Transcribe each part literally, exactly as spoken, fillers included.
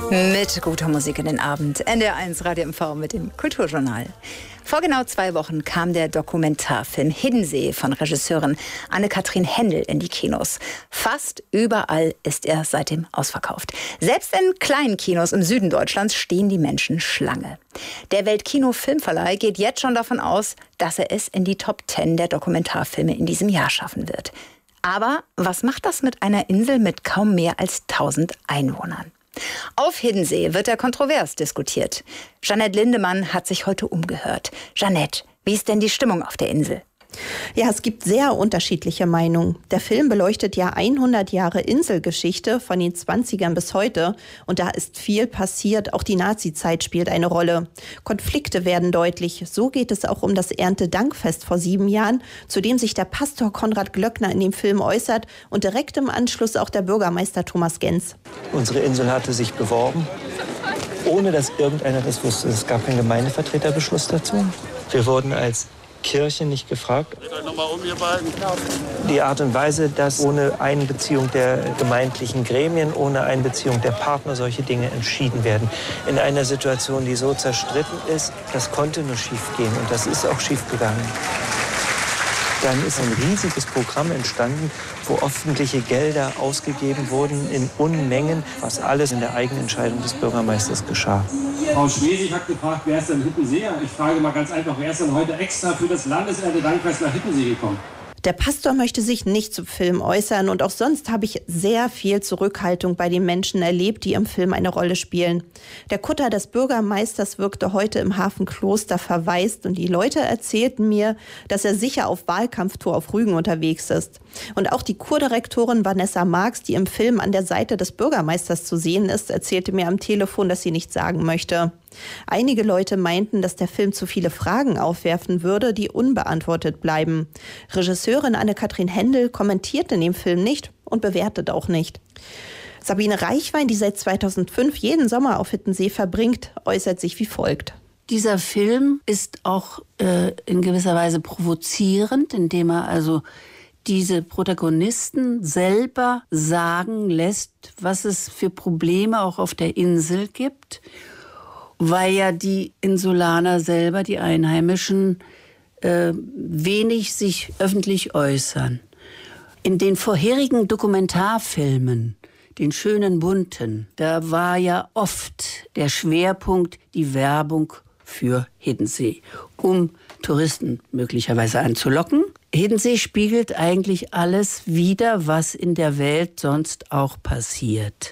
Mit guter Musik in den Abend. N D R eins Radio M V mit dem Kulturjournal. Vor genau zwei Wochen kam der Dokumentarfilm Hiddensee von Regisseurin Anne-Kathrin Hendel in die Kinos. Fast überall ist er seitdem ausverkauft. Selbst in kleinen Kinos im Süden Deutschlands stehen die Menschen Schlange. Der Weltkino-Filmverleih geht jetzt schon davon aus, dass er es in die Top Ten der Dokumentarfilme in diesem Jahr schaffen wird. Aber was macht das mit einer Insel mit kaum mehr als tausend Einwohnern? Auf Hiddensee wird er kontrovers diskutiert. Jeanette Lindemann hat sich heute umgehört. Jeanette, wie ist denn die Stimmung auf der Insel? Ja, es gibt sehr unterschiedliche Meinungen. Der Film beleuchtet ja hundert Jahre Inselgeschichte von den zwanzigern bis heute. Und da ist viel passiert. Auch die Nazizeit spielt eine Rolle. Konflikte werden deutlich. So geht es auch um das Erntedankfest vor sieben Jahren, zu dem sich der Pastor Konrad Glöckner in dem Film äußert und direkt im Anschluss auch der Bürgermeister Thomas Genz. Unsere Insel hatte sich beworben, ohne dass irgendeiner das wusste. Es gab keinen Gemeindevertreterbeschluss dazu. Wir wurden als Kirche nicht gefragt. Die Art und Weise, dass ohne Einbeziehung der gemeindlichen Gremien, ohne Einbeziehung der Partner solche Dinge entschieden werden. In einer Situation, die so zerstritten ist, das konnte nur schiefgehen und das ist auch schiefgegangen. Dann ist ein riesiges Programm entstanden, wo öffentliche Gelder ausgegeben wurden in Unmengen, was alles in der Eigenentscheidung des Bürgermeisters geschah. Frau Schwesig hat gefragt, wer ist denn Hiddensee? Ich frage mal ganz einfach, wer ist denn heute extra für das Landeserntedankfest nach Hiddensee gekommen? Der Pastor möchte sich nicht zum Film äußern und auch sonst habe ich sehr viel Zurückhaltung bei den Menschen erlebt, die im Film eine Rolle spielen. Der Kutter des Bürgermeisters wirkte heute im Hafenkloster verwaist und die Leute erzählten mir, dass er sicher auf Wahlkampftour auf Rügen unterwegs ist. Und auch die Kurdirektorin Vanessa Marx, die im Film an der Seite des Bürgermeisters zu sehen ist, erzählte mir am Telefon, dass sie nichts sagen möchte. Einige Leute meinten, dass der Film zu viele Fragen aufwerfen würde, die unbeantwortet bleiben. Regisseurin Anne-Kathrin Hendel kommentiert in dem Film nicht und bewertet auch nicht. Sabine Reichwein, die seit zweitausendfünf jeden Sommer auf Hiddensee verbringt, äußert sich wie folgt. Dieser Film ist auch äh, in gewisser Weise provozierend, indem er also diese Protagonisten selber sagen lässt, was es für Probleme auch auf der Insel gibt. Weil ja die Insulaner selber, die Einheimischen, äh, wenig sich öffentlich äußern. In den vorherigen Dokumentarfilmen, den schönen bunten, da war ja oft der Schwerpunkt die Werbung für Hiddensee, um Touristen möglicherweise anzulocken. Hiddensee spiegelt eigentlich alles wider, was in der Welt sonst auch passiert.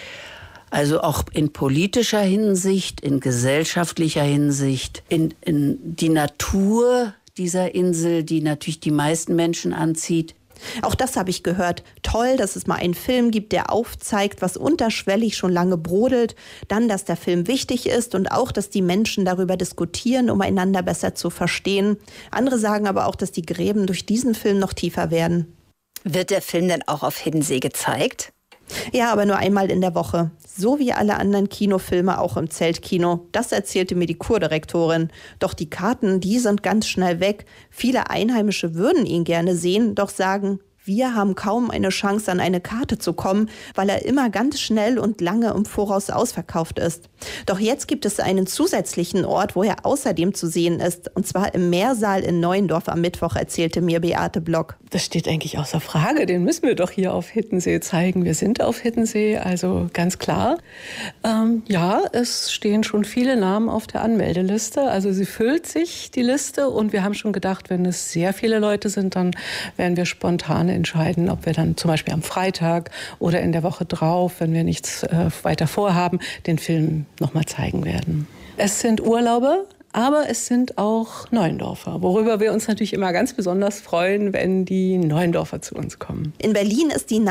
Also auch in politischer Hinsicht, in gesellschaftlicher Hinsicht, in, in die Natur dieser Insel, die natürlich die meisten Menschen anzieht. Auch das habe ich gehört. Toll, dass es mal einen Film gibt, der aufzeigt, was unterschwellig schon lange brodelt. Dann, dass der Film wichtig ist und auch, dass die Menschen darüber diskutieren, um einander besser zu verstehen. Andere sagen aber auch, dass die Gräben durch diesen Film noch tiefer werden. Wird der Film denn auch auf Hiddensee gezeigt? Ja, aber nur einmal in der Woche. So wie alle anderen Kinofilme auch im Zeltkino. Das erzählte mir die Kurdirektorin. Doch die Karten, die sind ganz schnell weg. Viele Einheimische würden ihn gerne sehen, doch sagen, wir haben kaum eine Chance, an eine Karte zu kommen, weil er immer ganz schnell und lange im Voraus ausverkauft ist. Doch jetzt gibt es einen zusätzlichen Ort, wo er außerdem zu sehen ist. Und zwar im Meersaal in Neuendorf am Mittwoch, erzählte mir Beate Block. Das steht eigentlich außer Frage. Den müssen wir doch hier auf Hiddensee zeigen. Wir sind auf Hiddensee, also ganz klar. Ähm, ja, es stehen schon viele Namen auf der Anmeldeliste. Also sie füllt sich, die Liste. Und wir haben schon gedacht, wenn es sehr viele Leute sind, dann werden wir spontan entscheiden, ob wir dann zum Beispiel am Freitag oder in der Woche drauf, wenn wir nichts äh, weiter vorhaben, den Film nochmal zeigen werden. Es sind Urlauber, aber es sind auch Neuendorfer, worüber wir uns natürlich immer ganz besonders freuen, wenn die Neuendorfer zu uns kommen. In Berlin ist die